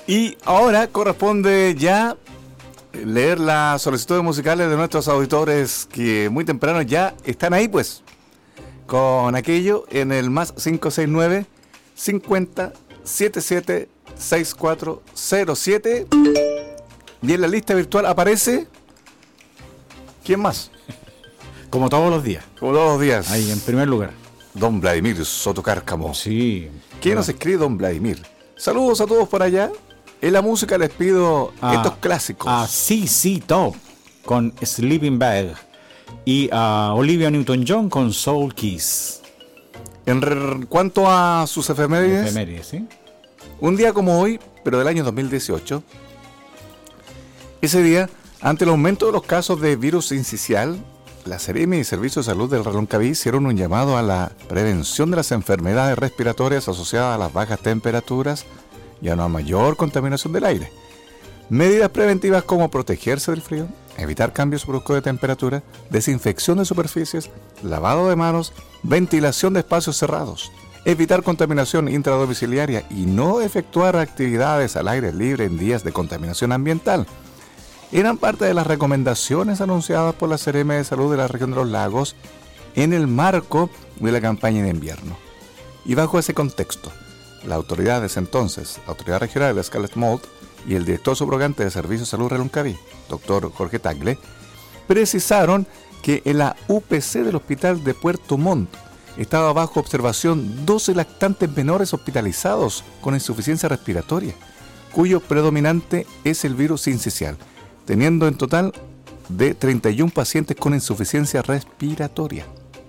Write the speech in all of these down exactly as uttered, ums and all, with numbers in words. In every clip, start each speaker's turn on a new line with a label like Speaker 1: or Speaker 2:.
Speaker 1: Y ahora corresponde ya leer las solicitudes musicales de nuestros auditores que muy temprano ya están ahí, pues, con aquello en el más cinco seis nueve, cincuenta, setenta y siete, sesenta y cuatro cero siete. Y en la lista virtual aparece... ¿Quién más?
Speaker 2: Como todos los días.
Speaker 1: Como todos los días.
Speaker 2: Ahí, en primer lugar.
Speaker 1: Don Vladimir Soto Cárcamo.
Speaker 2: Sí.
Speaker 1: ¿Quién nos escribe, don Vladimir? Saludos a todos por allá. En la música les pido
Speaker 2: Ah,
Speaker 1: estos clásicos.
Speaker 2: A C C Top con Sleeping Bag. Y a Olivia Newton-John con Soul Kiss.
Speaker 1: En re- cuanto a sus efemérides,
Speaker 2: Efemérides, ¿sí?
Speaker 1: un día como hoy, pero del año dos mil dieciocho, ese día, ante el aumento de los casos de virus sincicial, la Seremi y Servicios de Salud del Reloncaví hicieron un llamado a la prevención de las enfermedades respiratorias asociadas a las bajas temperaturas y a una mayor contaminación del aire. Medidas preventivas como protegerse del frío, evitar cambios bruscos de temperatura, desinfección de superficies, lavado de manos, ventilación de espacios cerrados, evitar contaminación intradomiciliaria y no efectuar actividades al aire libre en días de contaminación ambiental. Eran parte de las recomendaciones anunciadas por la Seremi de Salud de la región de los lagos en el marco de la campaña de invierno. Y bajo ese contexto, la autoridad de ese entonces, la autoridad regional de Scarlett Mold y el director subrogante de Servicios de Salud Reloncaví, doctor Jorge Tagle, precisaron que en la U P C del Hospital de Puerto Montt estaba bajo observación doce lactantes menores hospitalizados con insuficiencia respiratoria, cuyo predominante es el virus sincicial, teniendo en total de treinta y uno pacientes con insuficiencia respiratoria.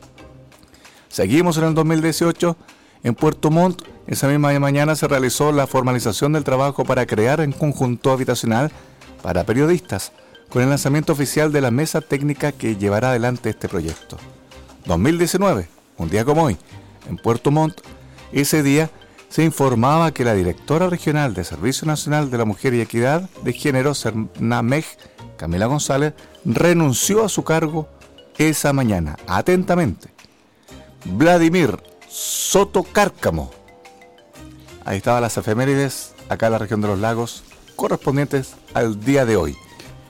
Speaker 1: Seguimos en el dos mil dieciocho, en Puerto Montt, esa misma mañana se realizó la formalización del trabajo para crear un conjunto habitacional para periodistas, con el lanzamiento oficial de la mesa técnica que llevará adelante este proyecto. dos mil diecinueve, un día como hoy, en Puerto Montt, ese día se informaba que la directora regional de Servicio Nacional de la Mujer y Equidad de Género, Cernamej, Camila González, renunció a su cargo esa mañana. Atentamente, Vladimir Soto Cárcamo. Ahí estaban las efemérides, acá en la región de los lagos, correspondientes al día de hoy.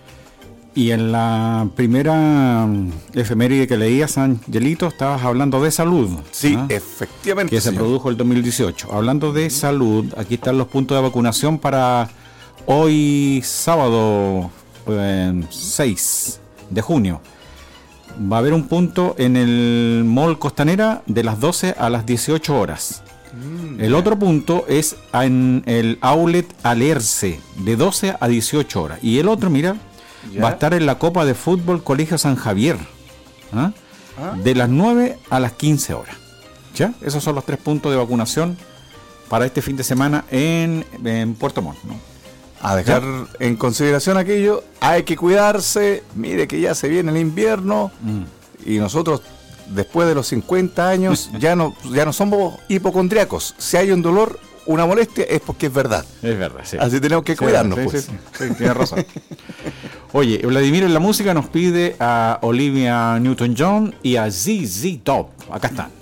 Speaker 2: Y en la primera efeméride que leías, Angelito, estabas hablando de salud.
Speaker 1: Sí,
Speaker 2: ¿ah?
Speaker 1: efectivamente.
Speaker 2: Que se
Speaker 1: señor.
Speaker 2: produjo el dos mil dieciocho. Hablando de salud, aquí están los puntos de vacunación para hoy sábado eh, seis de junio. Va a haber un punto en el Mall Costanera de las doce a las dieciocho horas. Mm, el otro punto es en el Outlet Alerce de doce a dieciocho horas. Y el otro, mira, ¿ya? Va a estar en la Copa de Fútbol Colegio San Javier, ¿ah? ¿Ah? De las nueve a las quince horas. ¿Ya? Esos son los tres puntos de vacunación para este fin de semana en, en Puerto Montt, ¿no?
Speaker 1: A dejar ¿ya? En consideración aquello, hay que cuidarse, mire que ya se viene el invierno mm. y nosotros después de los cincuenta años ya no, ya no somos hipocondriacos. Si hay un dolor, una molestia, es porque es verdad.
Speaker 2: Es verdad, sí.
Speaker 1: Así tenemos que
Speaker 2: sí,
Speaker 1: cuidarnos,
Speaker 2: sí,
Speaker 1: pues.
Speaker 2: Sí, sí, sí, tienes razón. Oye, Vladimir en la música nos pide a Olivia Newton-John y a Z Z Top. Acá están.